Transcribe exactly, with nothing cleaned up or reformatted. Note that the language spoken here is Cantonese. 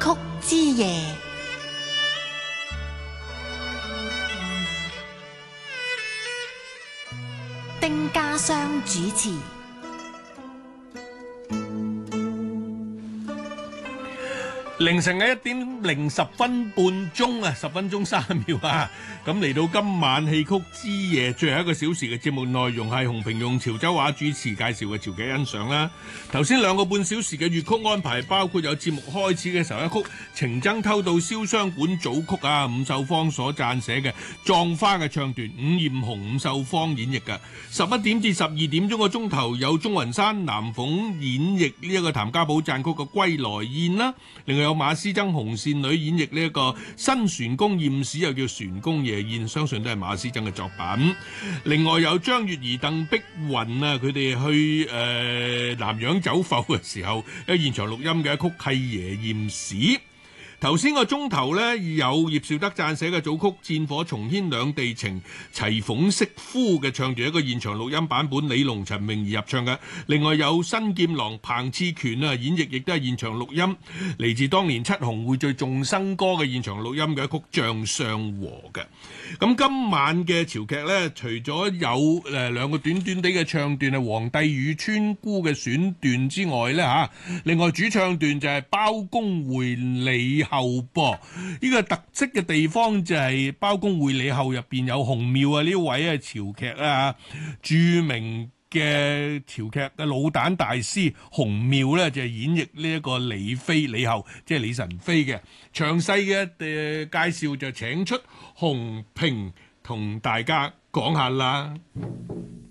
曲之夜，丁家湘主持。 凌晨嘅一點零十分半鐘啊，十分鐘三秒啊，咁嚟到今晚戲曲之夜最後一個小時嘅節目內容係洪平用潮州話主持介紹嘅潮劇欣賞啦。頭先兩個半小時嘅粵曲安排包括有節目開始嘅時候一曲《情僧偷渡瀟湘館》組曲啊，伍秀芳所撰寫嘅《葬花》嘅唱段，伍艷紅、伍秀芳演繹嘅。十一點至十二點鐘個鐘頭有鍾雲山、南鳳演繹呢一個譚家寶撰曲嘅《歸來宴》啦，另外有馬師曾、紅線女演繹呢一個新船宮驗史，又叫船宮夜宴，相信都係馬師曾嘅作品。另外有張月兒、鄧碧雲啊，佢哋去誒、呃、南洋走埠嘅時候，喺現場錄音嘅一曲契爺驗史。頭先個鐘頭呢，有葉紹德撰寫嘅組曲《戰火重牽兩地情》，齊鳳媳夫嘅唱段一個現場錄音版本，李龍、陳詠儀合唱嘅。另外有新劍郎彭熾權啊演繹，亦都係現場錄音，嚟自當年七雄匯聚眾生歌嘅現場錄音嘅一曲《將相和》嘅。咁今晚嘅潮劇呢，除咗有誒兩個短短地嘅唱段係皇帝與村姑嘅選段之外呢，嚇，另外主唱段就係包公會李後噃。呢個特色嘅地方就係包公會李後入邊有洪妙啊呢位啊潮劇啊著名嘅潮劇嘅老旦大師洪妙咧，就係演繹呢一個李妃李後，即係李晨飛嘅。詳細嘅誒介紹就請出洪平同大家講下啦。